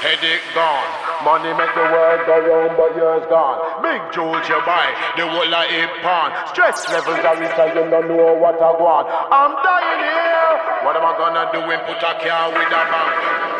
headache gone. Money make the world go round, but yours gone. Big jewels you buy, the whole of it pawn. Stress levels are rich and you don't know what I want. I'm dying here. What am I gonna do when put a car with a bank?